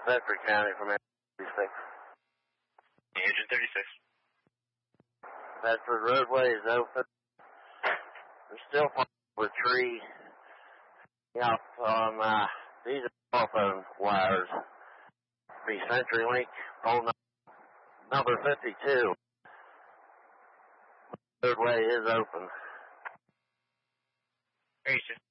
Bedford County from 36. Agent 36. Bedford roadway is open. There's still a tree up on these are telephone wires. The CenturyLink pole number 52. Roadway is open. Agent.